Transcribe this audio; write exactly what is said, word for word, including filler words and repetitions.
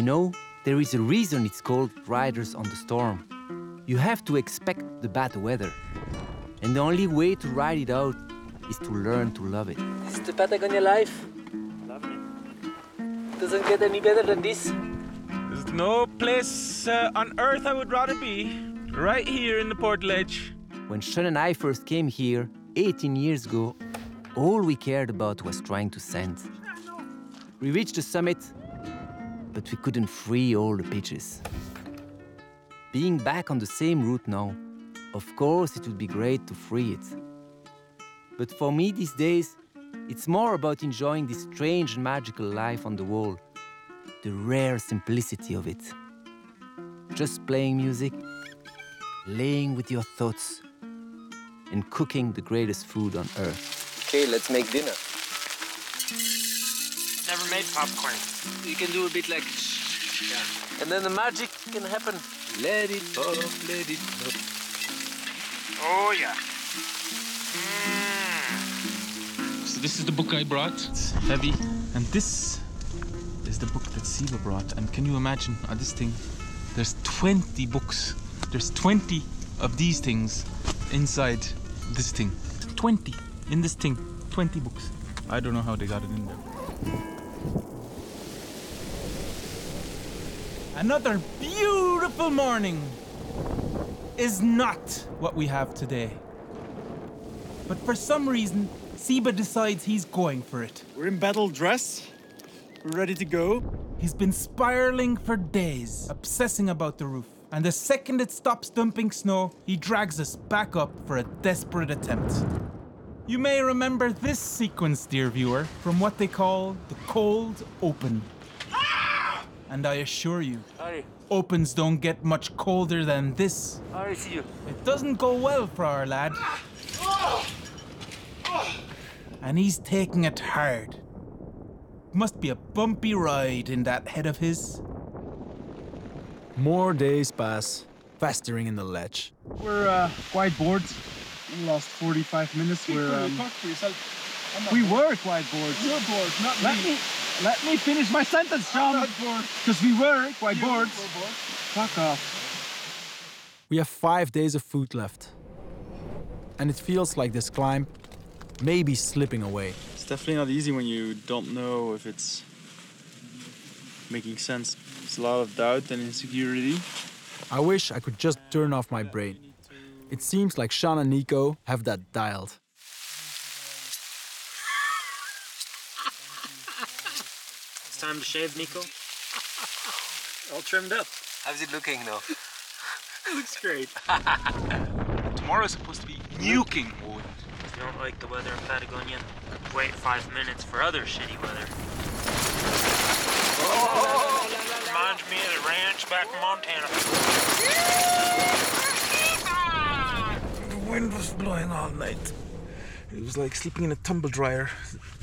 You know, there is a reason it's called Riders on the Storm. You have to expect the bad weather. And the only way to ride it out is to learn to love it. This is the Patagonia life. Lovely. Doesn't get any better than this. There's no place uh, on earth I would rather be. Right here in the Portledge. When Sean and I first came here, eighteen years ago, all we cared about was trying to send. We reached the summit, but we couldn't free all the pitches. Being back on the same route now, of course it would be great to free it. But for me these days, it's more about enjoying this strange and magical life on the wall, the rare simplicity of it. Just playing music, laying with your thoughts, and cooking the greatest food on earth. Okay, let's make dinner. Never made popcorn. You can do a bit like... Yeah. And then the magic can happen. Let it pop, let it pop. Oh, yeah. Mm. So this is the book I brought. It's heavy. And this is the book that Siva brought. And can you imagine on this thing? There's twenty books. There's twenty of these things inside this thing. twenty in this thing. twenty books. I don't know how they got it in there. Another beautiful morning is not what we have today. But for some reason, Siba decides he's going for it. We're in battle dress. We're ready to go. He's been spiraling for days, obsessing about the roof. And the second it stops dumping snow, he drags us back up for a desperate attempt. You may remember this sequence, dear viewer, from what they call the cold open. And I assure you, Harry, opens don't get much colder than this. Harry, see you. It doesn't go well for our lad. And he's taking it hard. Must be a bumpy ride in that head of his. More days pass, festering in the ledge. We're uh, quite bored. In the last forty-five minutes, we're... Um, Talk for yourself. we were quite bored. You're bored, not Let me, let me finish my sentence, Sean. Because we were quite bored. Fuck off. We have five days of food left. And it feels like this climb may be slipping away. It's definitely not easy when you don't know if it's making sense. There's a lot of doubt and insecurity. I wish I could just turn off my brain. It seems like Sean and Nico have that dialed. It's time to shave, Nico. All trimmed up. How's it looking now? It looks great. Tomorrow's supposed to be nuking, boy. If you don't like the weather in Patagonia, wait five minutes for other shitty weather. Oh, reminds me of the ranch back in Montana. The wind was blowing all night. It was like sleeping in a tumble dryer.